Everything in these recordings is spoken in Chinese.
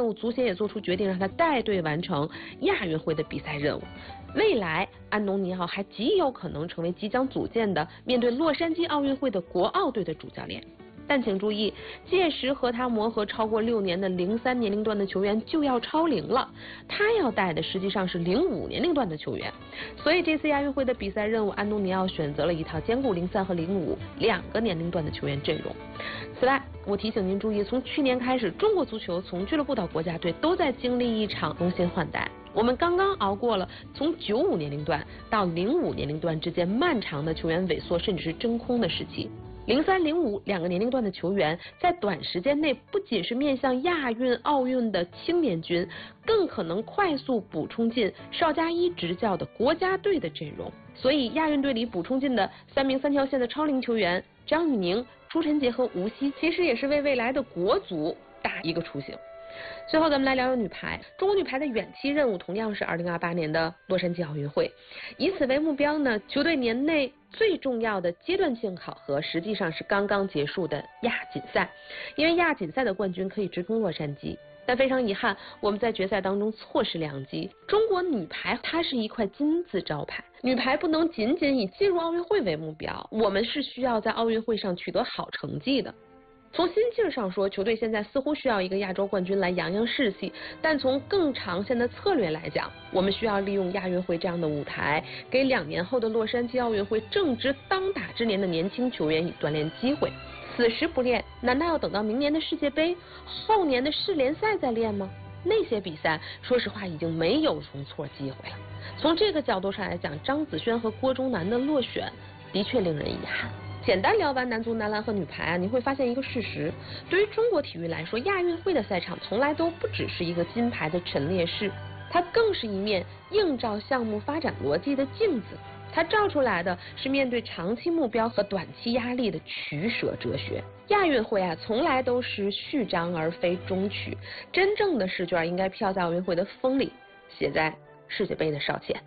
任务，足协也做出决定，让他带队完成亚运会的比赛任务。未来，安东尼奥还极有可能成为即将组建的面对洛杉矶奥运会的国奥队的主教练。但请注意，届时和他磨合超过6年的03年龄段的球员就要超龄了，他要带的实际上是05年龄段的球员。所以这次亚运会的比赛任务，安东尼奥选择了一套兼顾03和05两个年龄段的球员阵容。此外，我提醒您注意，从去年开始，中国足球从俱乐部到国家队都在经历一场更新换代。我们刚刚熬过了从95年龄段到05年龄段之间漫长的球员萎缩甚至是真空的时期。03、05两个年龄段的球员在短时间内不仅是面向亚运、奥运的青年军，更可能快速补充进邵佳一执教的国家队的阵容。所以亚运队里补充进的3名3条线的超龄球员张宇宁、朱晨杰和吴曦，其实也是为未来的国足打一个雏形。最后咱们来聊聊女排。中国女排的远期任务同样是2028年的洛杉矶奥运会，以此为目标呢，球队年内最重要的阶段性考核实际上是刚刚结束的亚锦赛，因为亚锦赛的冠军可以直通洛杉矶。但非常遗憾，我们在决赛当中错失良机。中国女排它是一块金字招牌，女排不能仅仅以进入奥运会为目标，我们是需要在奥运会上取得好成绩的。从心气儿上说，球队现在似乎需要一个亚洲冠军来扬扬士气，但从更长线的策略来讲，我们需要利用亚运会这样的舞台，给2年后的洛杉矶奥运会正值当打之年的年轻球员以锻炼机会。此时不练，难道要等到明年的世界杯、后年的世联赛再练吗？那些比赛，说实话已经没有容错机会了。从这个角度上来讲，张子萱和郭忠南的落选的确令人遗憾。简单聊完男足、男篮和女排你会发现一个事实：对于中国体育来说，亚运会的赛场从来都不只是一个金牌的陈列室，它更是一面映照项目发展逻辑的镜子。它照出来的是面对长期目标和短期压力的取舍哲学。亚运会从来都是序章而非终曲，真正的试卷应该飘在奥运会的风里，写在世界杯的哨前。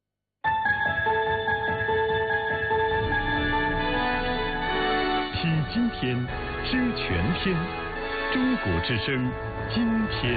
惜今天，知全天。中国之声，今天。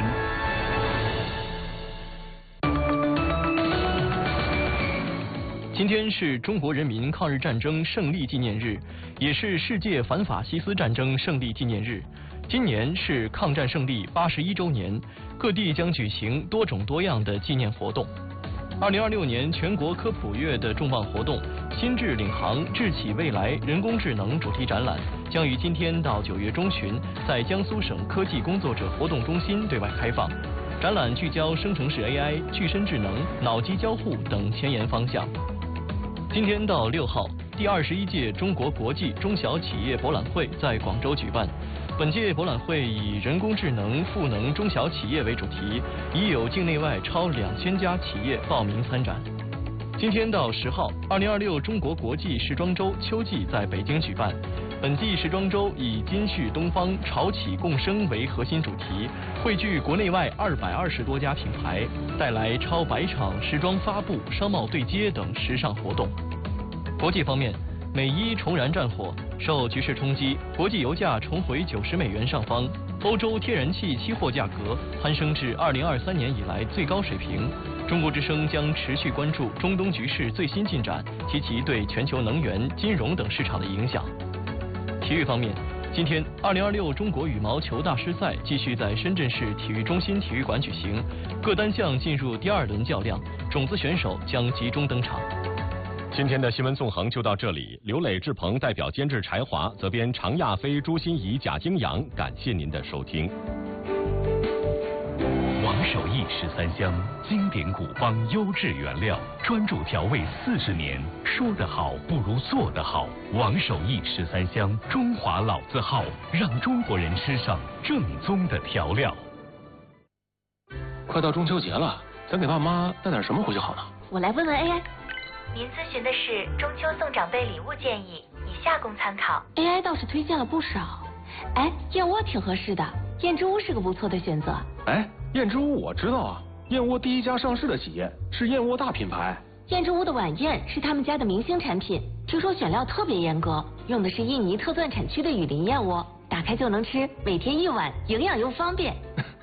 今天是中国人民抗日战争胜利纪念日，也是世界反法西斯战争胜利纪念日。今年是抗战胜利81周年，各地将举行多种多样的纪念活动。2026年全国科普月的重磅活动“心智领航，智启未来”人工智能主题展览将于今天到9月中旬在江苏省科技工作者活动中心对外开放。展览聚焦生成式 AI、具身智能、脑机交互等前沿方向。今天到6号，第21届中国国际中小企业博览会在广州举办。本届博览会以人工智能赋能中小企业为主题，已有境内外超2000家企业报名参展。今天到10号，2026中国国际时装周秋季在北京举办。本季时装周以金旭东方、潮起共生为核心主题，汇聚国内外220多家品牌，带来超100场时装发布、商贸对接等时尚活动。国际方面，美伊重燃战火，受局势冲击，国际油价重回90美元上方，欧洲天然气期货价格攀升至2023年以来最高水平。中国之声将持续关注中东局势最新进展及其对全球能源、金融等市场的影响。体育方面，今天2026中国羽毛球大师赛继续在深圳市体育中心体育馆举行，各单项进入第2轮较量，种子选手将集中登场。 今天的新闻纵横就到这里，刘磊、志鹏代表监制柴华，责编常亚飞、朱欣怡、贾京阳，感谢您的收听。 王守义13香，经典古方，优质原料，专注调味40年，说得好不如做得好。王守义13香，中华老字号，让中国人吃上正宗的调料。 快到中秋节了，咱给爸妈带点什么回去好呢？ 我来问问 AI。 您咨询的是中秋送长辈礼物建议，以下供参考。 AI 倒是推荐了不少，哎，燕窝挺合适的，燕之屋是个不错的选择。 哎，燕之屋我知道啊，燕窝第1家上市的企业，是燕窝大品牌。 燕之屋的晚宴是他们家的明星产品，听说选料特别严格，用的是印尼特钻产区的雨林燕窝，打开就能吃，每天1碗，营养又方便。